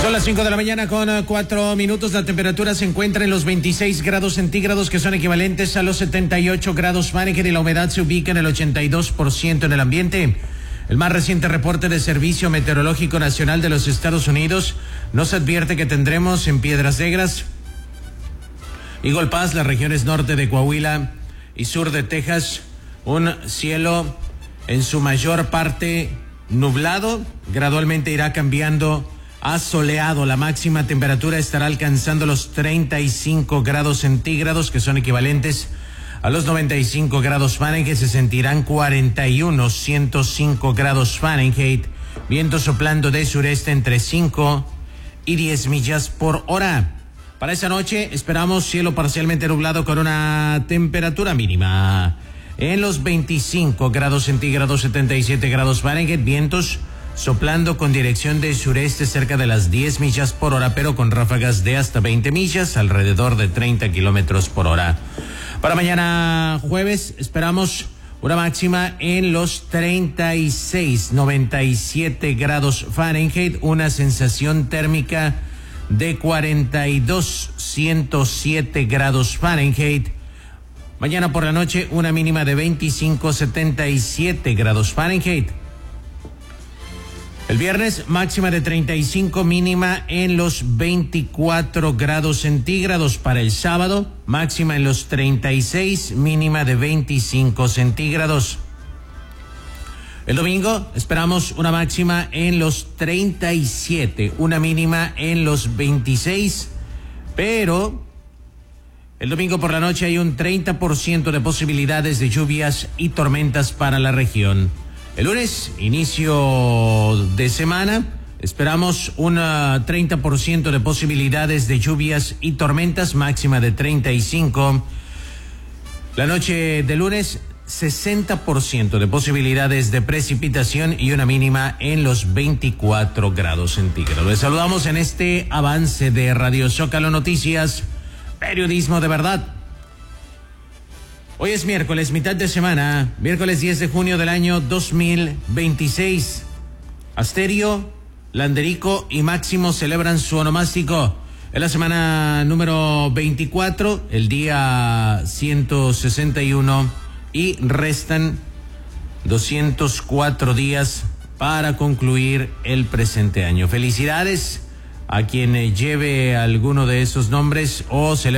Son las 5 de la mañana con 4 minutos. La temperatura se encuentra en los 26 grados centígrados, que son equivalentes a los 78 grados Fahrenheit, y la humedad se ubica en el 82% en el ambiente. El más reciente reporte de Servicio Meteorológico Nacional de los Estados Unidos nos advierte que tendremos en Piedras Negras, Eagle Pass, las regiones norte de Coahuila y sur de Texas, un cielo en su mayor parte nublado. Gradualmente irá cambiando a soleado. La máxima temperatura estará alcanzando los 35 grados centígrados, que son equivalentes a los 95 grados Fahrenheit. Se sentirán 105 grados Fahrenheit. Viento soplando de sureste entre 5 y 10 millas por hora. Para esa noche esperamos cielo parcialmente nublado con una temperatura mínima en los 25 grados centígrados, 77 grados Fahrenheit. Vientos soplando con dirección de sureste cerca de las 10 millas por hora, pero con ráfagas de hasta 20 millas, alrededor de 30 kilómetros por hora. Para mañana jueves esperamos una máxima en los 36, 97 grados Fahrenheit, una sensación térmica de 42, 107 grados Fahrenheit. Mañana por la noche una mínima de 25, 77 grados Fahrenheit. El viernes máxima de 35, mínima en los 24 grados centígrados. Para el sábado máxima en los 36, mínima de 25 centígrados. El domingo esperamos una máxima en los 37, una mínima en los 26, pero el domingo por la noche hay un 30% de posibilidades de lluvias y tormentas para la región. El lunes, inicio de semana, esperamos un 30% de posibilidades de lluvias y tormentas, máxima de 35. La noche de lunes, 60% de posibilidades de precipitación y una mínima en los 24 grados centígrados. Les saludamos en este avance de Radio Zócalo Noticias, periodismo de verdad. Hoy es miércoles, mitad de semana, miércoles 10 de junio del año 2026. Asterio, Landerico y Máximo celebran su onomástico. En la semana número 24, el día 161, y restan 204 días para concluir el presente año. Felicidades a quien lleve alguno de esos nombres o celebre